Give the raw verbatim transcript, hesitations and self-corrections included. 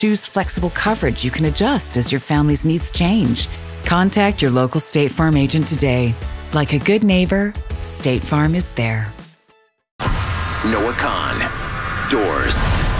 Choose flexible coverage you can adjust as your family's needs change. Contact your local State Farm agent today. Like a good neighbor, State Farm is there. Noah Kahan. Doors.